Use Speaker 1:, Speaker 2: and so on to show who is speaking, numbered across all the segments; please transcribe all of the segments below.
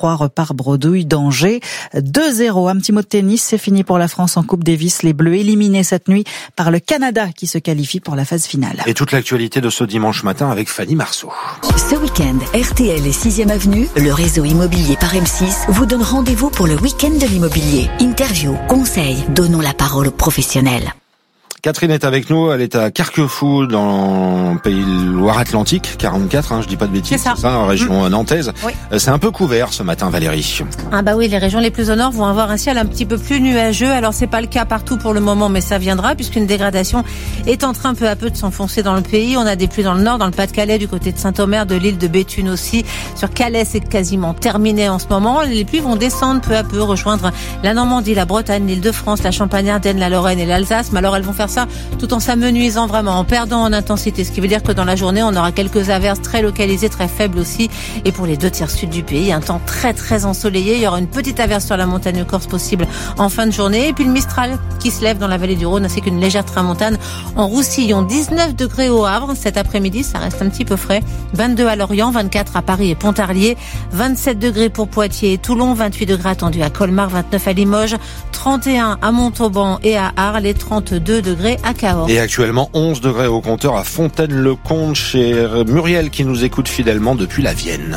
Speaker 1: 3 repart bredouille d'Angers. 2-0. Un petit mot de tennis, c'est fini pour la France en Coupe Davis. Les Bleus éliminés cette nuit par le Canada qui se qualifie pour la phase finale.
Speaker 2: Et toute l'actualité de ce dimanche matin avec Fanny Marceau.
Speaker 3: Ce week-end, RTL et 6e Avenue, le réseau immobilier par M6 vous donne rendez-vous pour le week-end de l'immobilier. Interview, conseils, donnons la parole aux professionnels.
Speaker 2: Catherine est avec nous, elle est à Carquefou dans le pays Loire-Atlantique, 44, je dis pas de bêtises, c'est ça, région nantaise. Oui. C'est un peu couvert ce matin, Valérie.
Speaker 4: Ah bah oui, les régions les plus au nord vont avoir un ciel un petit peu plus nuageux. Alors c'est pas le cas partout pour le moment, mais ça viendra puisqu'une dégradation est en train peu à peu de s'enfoncer dans le pays. On a des pluies dans le nord, dans le Pas-de-Calais, du côté de Saint-Omer, de l'île de Béthune aussi. Sur Calais, c'est quasiment terminé en ce moment. Les pluies vont descendre peu à peu, rejoindre la Normandie, la Bretagne, l'Île-de-France, la Champagne-Ardenne, la Lorraine et l'Alsace. Mais alors elles vont faire ça tout en s'amenuisant vraiment, en perdant en intensité, ce qui veut dire que dans la journée on aura quelques averses très localisées, très faibles aussi, et pour les 2 tiers sud du pays, un temps très très ensoleillé. Il y aura une petite averse sur la montagne corse possible en fin de journée, et puis le Mistral qui se lève dans la vallée du Rhône, ainsi qu'une légère tramontane en Roussillon. 19 degrés au Havre cet après-midi, ça reste un petit peu frais, 22 à Lorient, 24 à Paris et Pontarlier, 27 degrés pour Poitiers et Toulon, 28 degrés attendus à Colmar, 29 à Limoges, 31 à Montauban et à Arles et 32 degrés à Cahors.
Speaker 2: Et actuellement 11 degrés au compteur à Fontaine-le-Comte chez Muriel qui nous écoute fidèlement depuis la Vienne.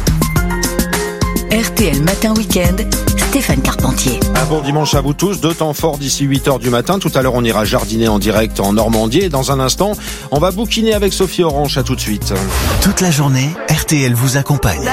Speaker 3: RTL Matin Week-end, Stéphane Carpentier.
Speaker 2: Un bon dimanche à vous tous, 2 temps forts d'ici 8h du matin. Tout à l'heure on ira jardiner en direct en Normandie et dans un instant on va bouquiner avec Sophie Orange. À tout de suite.
Speaker 5: Toute la journée, RTL vous accompagne.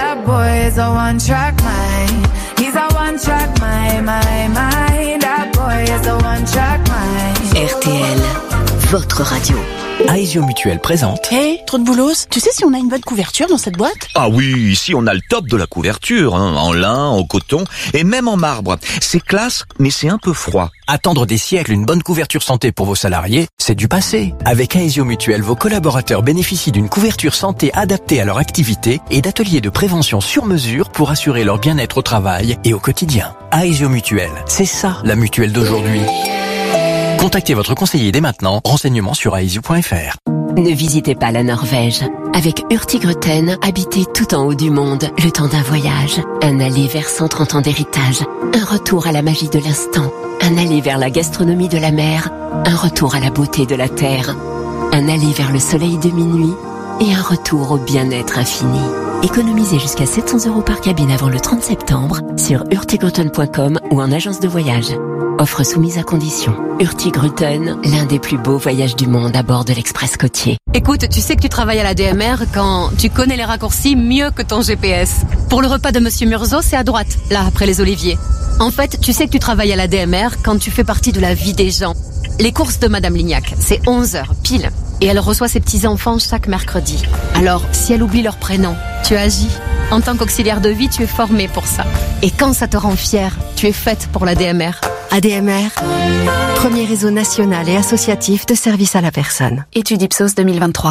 Speaker 3: RTL, votre radio.
Speaker 5: Aesio Mutuel présente.
Speaker 6: Hey, trop de boulos. Tu sais si on a une bonne couverture dans cette boîte?
Speaker 7: Ah oui, ici on a le top de la couverture, en lin, en coton et même en marbre. C'est classe, mais c'est un peu froid.
Speaker 5: Attendre des siècles une bonne couverture santé pour vos salariés, c'est du passé. Avec Aesio Mutuel, vos collaborateurs bénéficient d'une couverture santé adaptée à leur activité et d'ateliers de prévention sur mesure pour assurer leur bien-être au travail et au quotidien. Aesio Mutuel, c'est ça la mutuelle d'aujourd'hui. Contactez votre conseiller dès maintenant. Renseignements sur aesio.fr.
Speaker 8: Ne visitez pas la Norvège. Avec Hurtigruten, habitez tout en haut du monde, le temps d'un voyage. Un aller vers 130 ans d'héritage. Un retour à la magie de l'instant. Un aller vers la gastronomie de la mer. Un retour à la beauté de la terre. Un aller vers le soleil de minuit. Et un retour au bien-être infini. Économisez jusqu'à 700 € par cabine avant le 30 septembre sur hurtigruten.com ou en agence de voyage. Offre soumise à condition. Hurtigruten, l'un des plus beaux voyages du monde à bord de l'Express côtier.
Speaker 9: Écoute, tu sais que tu travailles à la DMR quand tu connais les raccourcis mieux que ton GPS. Pour le repas de Monsieur Murzo, c'est à droite, là, après les oliviers. En fait, tu sais que tu travailles à la DMR quand tu fais partie de la vie des gens. Les courses de Madame Lignac, c'est 11h, pile. Et elle reçoit ses petits-enfants chaque mercredi. Alors, si elle oublie leur prénom, tu agis. En tant qu'auxiliaire de vie, tu es formé pour ça. Et quand ça te rend fière, tu es faite pour la DMR.
Speaker 8: ADMR, premier réseau national et associatif de services à la personne.
Speaker 6: Étude Ipsos 2023.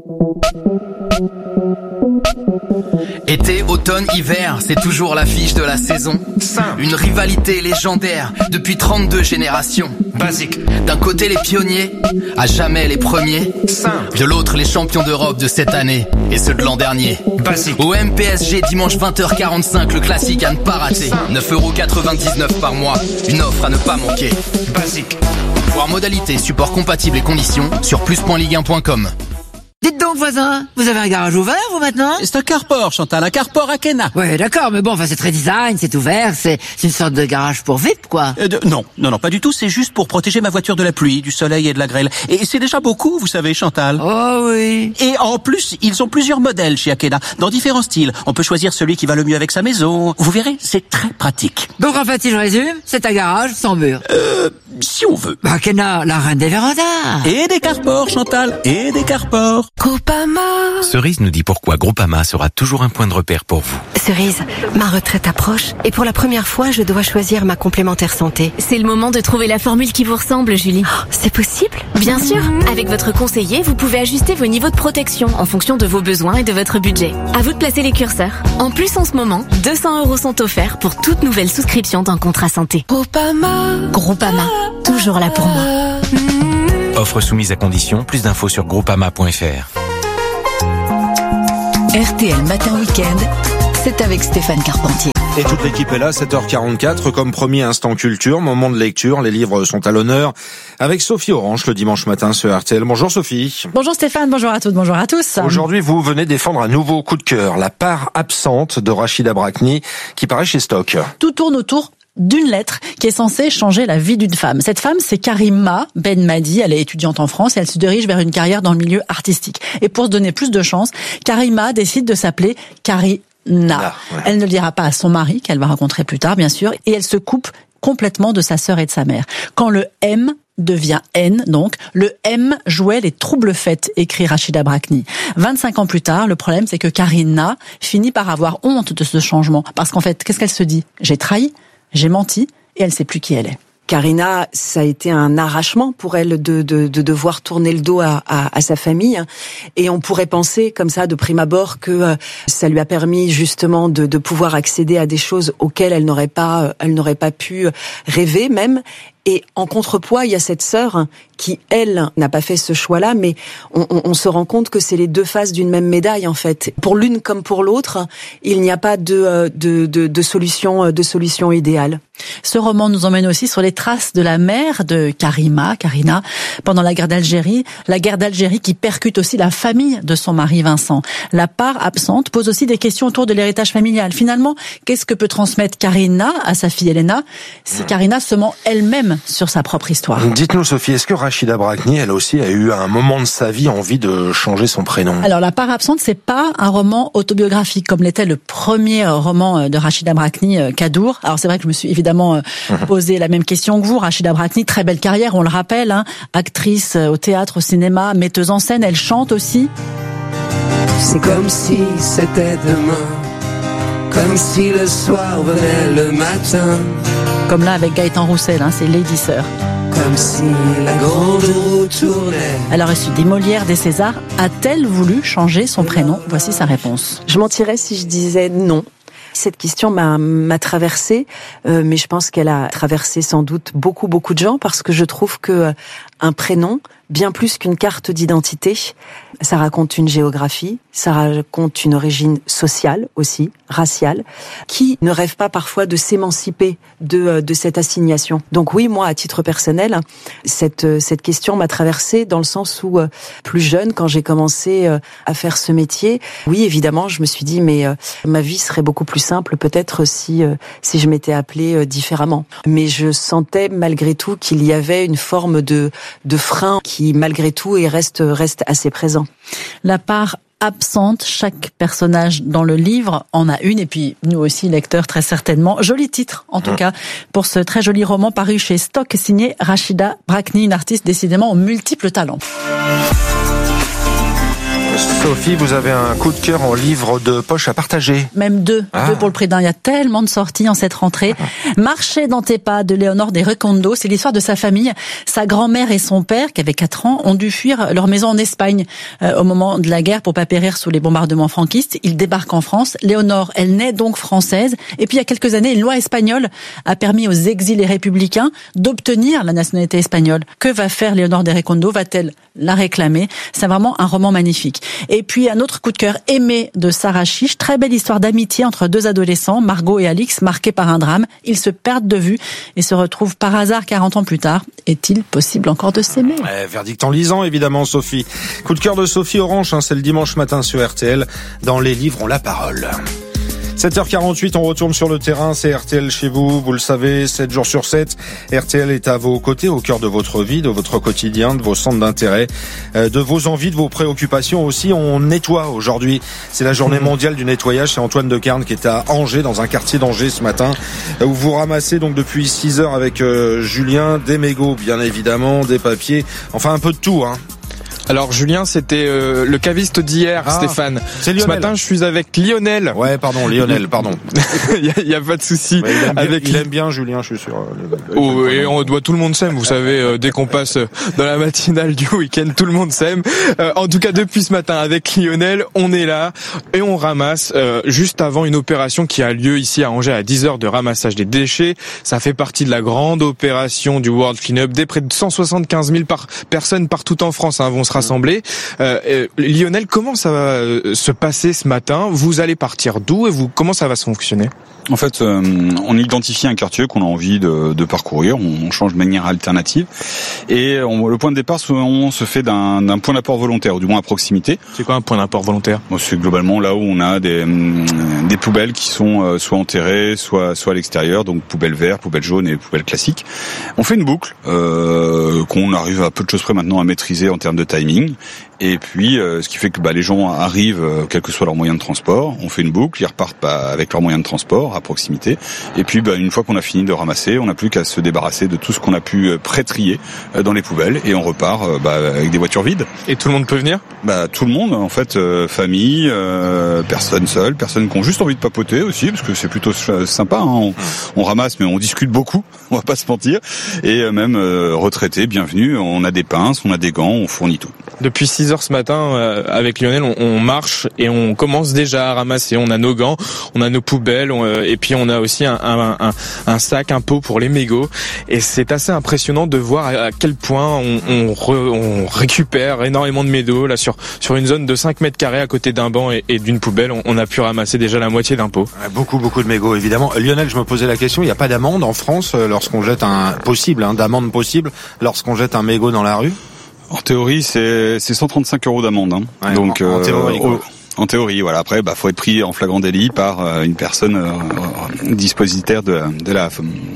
Speaker 10: Été, automne, hiver, c'est toujours l'affiche de la saison. Une rivalité légendaire depuis 32 générations. Basique. D'un côté les pionniers, à jamais les premiers. De l'autre les champions d'Europe de cette année et ceux de l'an dernier. Basique. Au MPSG dimanche 20h45, le classique à ne pas rater. 9,99 € par mois, une offre à ne pas manquer. Basique. Voir modalités, support compatible et conditions sur plus.ligue1.com.
Speaker 11: Dites donc, voisin, vous avez un garage ouvert, vous, maintenant?
Speaker 12: C'est un carport, Chantal, un carport à Kena.
Speaker 11: Ouais, d'accord, mais bon, enfin, c'est très design, c'est ouvert, c'est une sorte de garage pour VIP, quoi.
Speaker 12: Non, pas du tout, c'est juste pour protéger ma voiture de la pluie, du soleil et de la grêle. Et c'est déjà beaucoup, vous savez, Chantal.
Speaker 11: Oh oui.
Speaker 12: Et en plus, ils ont plusieurs modèles chez Akena, dans différents styles. On peut choisir celui qui va le mieux avec sa maison. Vous verrez, c'est très pratique.
Speaker 11: Donc, en fait, si je résume, c'est un garage sans mur.
Speaker 12: Si on veut.
Speaker 11: Akena, la reine des vérandas.
Speaker 12: Et des carports, Chantal, et des carports.
Speaker 3: Groupama.
Speaker 5: Cerise nous dit pourquoi Groupama sera toujours un point de repère pour vous.
Speaker 8: Cerise, ma retraite approche et pour la première fois, je dois choisir ma complémentaire santé.
Speaker 9: C'est le moment de trouver la formule qui vous ressemble, Julie.
Speaker 8: Oh, c'est possible?
Speaker 9: Bien sûr. Avec votre conseiller, vous pouvez ajuster vos niveaux de protection en fonction de vos besoins et de votre budget. À vous de placer les curseurs. En plus, en ce moment, 200 € sont offerts pour toute nouvelle souscription d'un contrat santé. Groupama. Toujours là pour moi.
Speaker 5: Offre soumise à condition, plus d'infos sur groupama.fr.
Speaker 3: RTL Matin Week-end, c'est avec Stéphane Carpentier.
Speaker 2: Et toute l'équipe est là, 7h44, comme promis, Instant Culture, moment de lecture, les livres sont à l'honneur, avec Sophie Orange le dimanche matin sur RTL. Bonjour Sophie.
Speaker 1: Bonjour Stéphane, bonjour à toutes, bonjour à tous.
Speaker 2: Aujourd'hui, vous venez défendre un nouveau coup de cœur, La part absente de Rachida Brakni, qui paraît chez Stock.
Speaker 1: Tout tourne autour d'une lettre qui est censée changer la vie d'une femme. Cette femme, c'est Karima Ben Madi. Elle est étudiante en France et elle se dirige vers une carrière dans le milieu artistique. Et pour se donner plus de chance, Karima décide de s'appeler Karina. Ouais. Elle ne le dira pas à son mari, qu'elle va rencontrer plus tard, bien sûr, et elle se coupe complètement de sa sœur et de sa mère. Quand le M devient N, donc, le M jouait les troubles faits, écrit Rachida Brakni. 25 ans plus tard, le problème, c'est que Karina finit par avoir honte de ce changement. Parce qu'en fait, qu'est-ce qu'elle se dit? J'ai trahi, j'ai menti, et elle sait plus qui elle est.
Speaker 13: Karina, ça a été un arrachement pour elle de devoir tourner le dos à sa famille. Et on pourrait penser, comme ça, de prime abord, que ça lui a permis justement de pouvoir accéder à des choses auxquelles elle n'aurait pas pu rêver même. Et en contrepoids, il y a cette sœur qui, elle, n'a pas fait ce choix-là, mais on se rend compte que c'est les deux faces d'une même médaille, en fait. Pour l'une comme pour l'autre, il n'y a pas de solution idéale.
Speaker 1: Ce roman nous emmène aussi sur les traces de la mère de Karina, pendant la guerre d'Algérie qui percute aussi la famille de son mari Vincent. La part absente pose aussi des questions autour de l'héritage familial. Finalement, qu'est-ce que peut transmettre Karina à sa fille Elena si Karina se ment elle-même sur sa propre histoire?
Speaker 2: Dites-nous Sophie, est-ce que Rachida Brakni, elle aussi, a eu à un moment de sa vie envie de changer son prénom?
Speaker 1: Alors, La part absente, c'est pas un roman autobiographique comme l'était le premier roman de Rachida Brakni, Kadour. Alors, c'est vrai que je me suis évidemment posé la même question que vous. Rachida Brakni, très belle carrière, on le rappelle, actrice au théâtre, au cinéma, metteuse en scène, elle chante aussi.
Speaker 14: C'est comme si c'était demain, comme si le soir venait le matin.
Speaker 1: Comme là avec Gaëtan Roussel, c'est Lady Sir.
Speaker 14: Comme si la grande roue tournait.
Speaker 1: Alors, issue des Molières, des Césars, a-t-elle voulu changer son prénom? Voici sa réponse.
Speaker 13: Je mentirais si je disais non. Cette question m'a traversée, mais je pense qu'elle a traversé sans doute beaucoup de gens, parce que je trouve que un prénom, bien plus qu'une carte d'identité, ça raconte une géographie, ça raconte une origine sociale aussi, raciale, qui ne rêve pas parfois de s'émanciper de cette assignation. Donc oui, moi, à titre personnel, cette question m'a traversée dans le sens où, plus jeune, quand j'ai commencé à faire ce métier, oui, évidemment, je me suis dit, mais ma vie serait beaucoup plus simple peut-être si je m'étais appelée différemment. Mais je sentais malgré tout qu'il y avait une forme de frein qui, malgré tout, reste assez présent.
Speaker 1: La part absente, chaque personnage dans le livre en a une, et puis nous aussi, lecteurs, très certainement. Joli titre, en tout cas, pour ce très joli roman paru chez Stock, signé Rachida Brakni, une artiste décidément aux multiples talents.
Speaker 2: Sophie, vous avez un coup de cœur en livre de poche à partager.
Speaker 1: Même deux pour le prix d'un. Il y a tellement de sorties en cette rentrée. Marcher dans tes pas de Léonore de Recondo, c'est l'histoire de sa famille. Sa grand-mère et son père, qui avaient 4 ans, ont dû fuir leur maison en Espagne au moment de la guerre pour pas périr sous les bombardements franquistes. Ils débarquent en France. Léonore, elle naît donc française. Et puis il y a quelques années, une loi espagnole a permis aux exilés républicains d'obtenir la nationalité espagnole. Que va faire Léonore de Recondo? Va-t-elle la réclamer? C'est vraiment un roman magnifique. Et puis un autre coup de cœur, Aimé de Sarah Chiche, très belle histoire d'amitié entre deux adolescents, Margot et Alix, marquée par un drame. Ils se perdent de vue et se retrouvent par hasard 40 ans plus tard. Est-il possible encore de s'aimer?
Speaker 2: Verdict en lisant, évidemment, Sophie. Coup de cœur de Sophie Orange, c'est le dimanche matin sur RTL. Dans Les livres, on la parole. 7h48, on retourne sur le terrain, c'est RTL chez vous, vous le savez, 7 jours sur 7. RTL est à vos côtés, au cœur de votre vie, de votre quotidien, de vos centres d'intérêt, de vos envies, de vos préoccupations aussi. On nettoie aujourd'hui, c'est la journée mondiale du nettoyage, c'est Antoine Decarne qui est à Angers, dans un quartier d'Angers ce matin, où vous ramassez donc depuis 6 heures avec Julien, des mégots bien évidemment, des papiers, enfin un peu de tout,
Speaker 15: Alors Julien, c'était le caviste d'hier, Stéphane.
Speaker 2: C'est Lionel.
Speaker 15: Ce matin, je suis avec Lionel.
Speaker 2: Ouais, pardon, Lionel, pardon.
Speaker 15: Il y a pas de souci.
Speaker 2: Ouais, il aime bien Julien, je suis sûr.
Speaker 15: Tout le monde s'aime, vous savez, dès qu'on passe dans la matinale du week-end, tout le monde s'aime. En tout cas, depuis ce matin, avec Lionel, on est là et on ramasse juste avant une opération qui a lieu ici à Angers à 10h de ramassage des déchets. Ça fait partie de la grande opération du World Cleanup. Près de 175 000 personnes partout en France vont se rassemblés. Lionel, comment ça va se passer ce matin? Vous allez partir d'où et comment ça va se fonctionner?
Speaker 16: En fait, on identifie un quartier qu'on a envie de parcourir, on change de manière alternative, et le point de départ on se fait d'un point d'apport volontaire, ou du moins à proximité.
Speaker 15: C'est quoi un point d'apport volontaire?
Speaker 16: C'est globalement là où on a des poubelles qui sont soit enterrées, soit à l'extérieur, donc poubelles vertes, poubelles jaunes et poubelles classiques. On fait une boucle qu'on arrive à peu de choses près maintenant à maîtriser en termes de timing. Et puis, ce qui fait que les gens arrivent, quel que soit leur moyen de transport, on fait une boucle, ils repartent avec leur moyen de transport à proximité. Et puis, une fois qu'on a fini de ramasser, on n'a plus qu'à se débarrasser de tout ce qu'on a pu pré-trier dans les poubelles, et on repart avec des voitures vides.
Speaker 15: Et tout le monde peut venir?
Speaker 16: Tout le monde, en fait, famille, personnes seules, personnes qui ont juste envie de papoter aussi, parce que c'est plutôt sympa. Hein. On ramasse, mais on discute beaucoup, on va pas se mentir. Et même retraités, bienvenue. On a des pinces, on a des gants, on fournit tout.
Speaker 15: Depuis 6h ce matin, avec Lionel, on marche et on commence déjà à ramasser. On a nos gants, on a nos poubelles, et puis on a aussi un sac, un pot pour les mégots. Et c'est assez impressionnant de voir à quel point on récupère énormément de mégots. Là, sur une zone de 5 mètres carrés à côté d'un banc et d'une poubelle, on a pu ramasser déjà la moitié d'un pot.
Speaker 2: Beaucoup de mégots, évidemment. Lionel, je me posais la question, il n'y a pas d'amende en France lorsqu'on jette d'amende possible lorsqu'on jette un mégot dans la rue?
Speaker 16: En théorie, c'est 135 € d'amende. Hein.
Speaker 2: Ouais,
Speaker 16: donc
Speaker 2: en théorie,
Speaker 16: en théorie, voilà. Après, faut être pris en flagrant délit par une personne dispositaire de la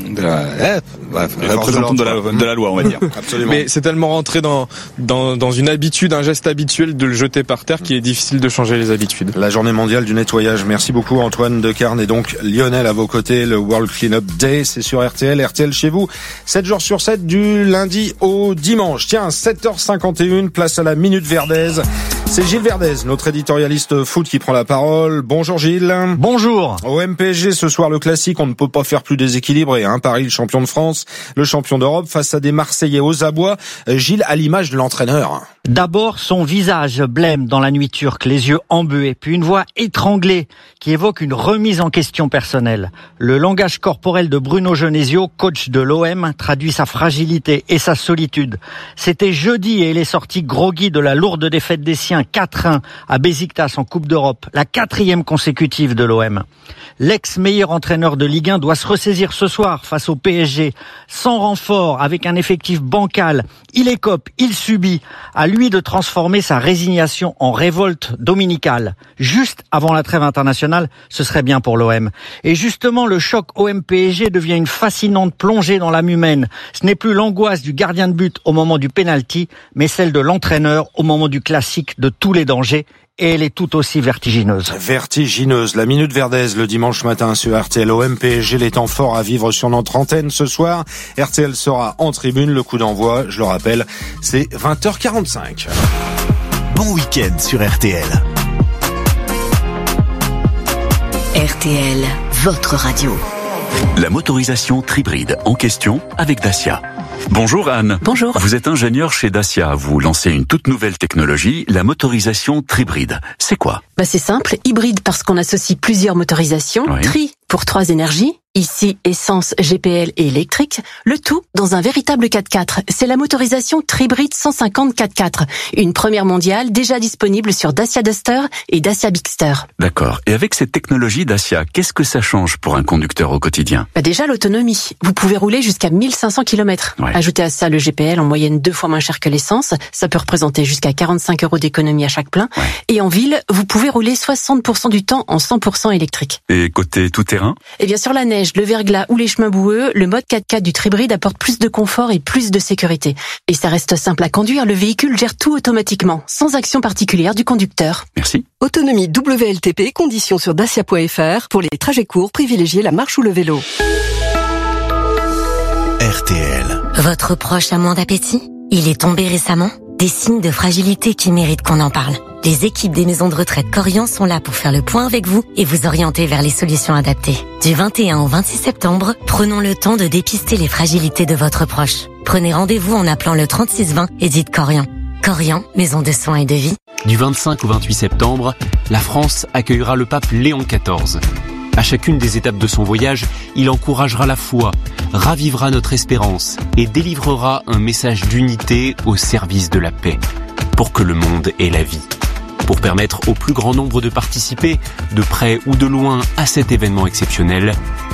Speaker 16: représentante de la loi, on va dire.
Speaker 2: Absolument.
Speaker 15: Mais c'est tellement rentré dans une habitude, un geste habituel de le jeter par terre qu'il est difficile de changer les habitudes.
Speaker 2: La journée mondiale du nettoyage. Merci beaucoup Antoine Decarne et donc Lionel à vos côtés. Le World Cleanup Day, c'est sur RTL chez vous. 7 jours sur 7 du lundi au dimanche. Tiens, 7h51, place à la Minute Verdaise. C'est Gilles Verdez, notre éditorialiste foot qui prend la parole. Bonjour Gilles.
Speaker 17: Bonjour.
Speaker 2: Au MPSG ce soir, le classique, on ne peut pas faire plus déséquilibré. Paris, le champion de France, le champion d'Europe, face à des Marseillais aux abois. Gilles, à l'image de l'entraîneur.
Speaker 17: D'abord, son visage blême dans la nuit turque, les yeux embués, puis une voix étranglée qui évoque une remise en question personnelle. Le langage corporel de Bruno Genesio, coach de l'OM, traduit sa fragilité et sa solitude. C'était jeudi et il est sorti groggy de la lourde défaite des siens 4-1 à Beşiktaş en Coupe d'Europe, la 4e consécutive de l'OM. L'ex-meilleur entraîneur de Ligue 1 doit se ressaisir ce soir face au PSG. Sans renfort, avec un effectif bancal, il écope, il subit. À lui de transformer sa résignation en révolte dominicale. Juste avant la trêve internationale, ce serait bien pour l'OM. Et justement, le choc OM-PSG devient une fascinante plongée dans l'âme humaine. Ce n'est plus l'angoisse du gardien de but au moment du penalty, mais celle de l'entraîneur au moment du classique de tous les dangers. Et elle est tout aussi vertigineuse.
Speaker 2: Vertigineuse. La Minute Verdaise le dimanche matin sur RTL. OM PSG, les temps forts à vivre sur notre antenne ce soir. RTL sera en tribune. Le coup d'envoi, je le rappelle, c'est 20h45.
Speaker 18: Bon week-end sur RTL.
Speaker 3: RTL, votre radio.
Speaker 18: La motorisation Tribride en question avec Dacia. Bonjour Anne.
Speaker 6: Bonjour.
Speaker 18: Vous êtes ingénieur chez Dacia. Vous lancez une toute nouvelle technologie, la motorisation Tribride. C'est quoi ?
Speaker 6: C'est simple, hybride parce qu'on associe plusieurs motorisations,
Speaker 18: Oui.
Speaker 6: Tri pour 3 énergies, ici essence, GPL et électrique, le tout dans un véritable 4x4. C'est la motorisation Tribride 150 4x4, une première mondiale déjà disponible sur Dacia Duster et Dacia Bigster.
Speaker 18: D'accord. Et avec cette technologie Dacia, qu'est-ce que ça change pour un conducteur au quotidien ?
Speaker 6: Déjà l'autonomie, vous pouvez rouler jusqu'à 1500 km.
Speaker 18: Ouais.
Speaker 6: Ajoutez à ça le GPL en moyenne 2 fois moins cher que l'essence, ça peut représenter jusqu'à 45 € d'économie à chaque plein.
Speaker 18: Ouais.
Speaker 6: Et en ville, vous pouvez rouler 60% du temps en 100% électrique.
Speaker 18: Et côté tout-terrain ?
Speaker 6: Et bien sur la neige, le verglas ou les chemins boueux, le mode 4x4 du Tribride apporte plus de confort et plus de sécurité. Et ça reste simple à conduire, le véhicule gère tout automatiquement, sans action particulière du conducteur.
Speaker 18: Merci.
Speaker 19: Autonomie WLTP, conditions sur dacia.fr. Pour les trajets courts, privilégiez la marche ou le vélo.
Speaker 18: RTL.
Speaker 20: Votre proche a moins d'appétit ? Il est tombé récemment ? Des signes de fragilité qui méritent qu'on en parle. Les équipes des maisons de retraite Corian sont là pour faire le point avec vous et vous orienter vers les solutions adaptées. Du 21 au 26 septembre, prenons le temps de dépister les fragilités de votre proche. Prenez rendez-vous en appelant le 3620 et dites Corian. Corian, maison de soins et de vie.
Speaker 21: Du 25 au 28 septembre, la France accueillera le pape Léon XIV. À chacune des étapes de son voyage, il encouragera la foi, ravivera notre espérance et délivrera un message d'unité au service de la paix. pour que le monde ait la vie. Pour permettre au plus grand nombre de participer, de près ou de loin, à cet événement exceptionnel,